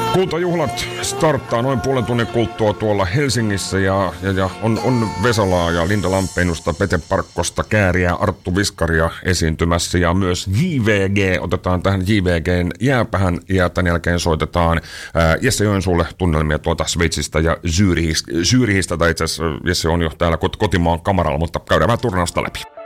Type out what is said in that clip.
Kultajuhlat starttaa noin puolen tunnin kuluttua tuolla Helsingissä ja on Vesalaa ja Linda Lampeenusta, Pete Parkkosta, Kääriä, Arttu Viskaria esiintymässä ja myös JVG. Otetaan tähän JVGn jääpähän ja tämän jälkeen soitetaan Jesse Joensuulle tunnelmia tuolta Sveitsistä ja Zyrihistä, tai itse asiassa Jesse on jo täällä kotimaan kamaralla, mutta käydään vähän turnausta läpi.